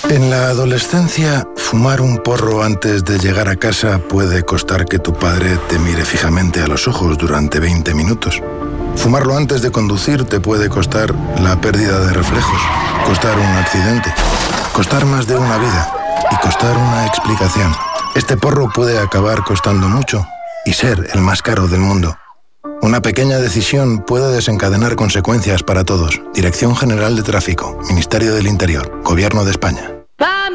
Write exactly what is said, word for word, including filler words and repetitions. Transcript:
En la adolescencia, fumar un porro antes de llegar a casa puede costar que tu padre te mire fijamente a los ojos durante veinte minutos. Fumarlo antes de conducir te puede costar la pérdida de reflejos, costar un accidente, costar más de una vida y costar una explicación. Este porro puede acabar costando mucho y ser el más caro del mundo. Una pequeña decisión puede desencadenar consecuencias para todos. Dirección General de Tráfico, Ministerio del Interior, Gobierno de España.